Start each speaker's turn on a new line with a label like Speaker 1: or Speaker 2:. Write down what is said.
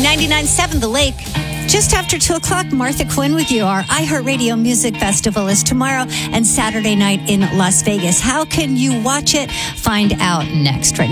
Speaker 1: 99.7 The Lake. Just after 2 o'clock, Martha Quinn with you. Our iHeartRadio Music Festival is tomorrow and Saturday night in Las Vegas. How can you watch it? Find out next. Right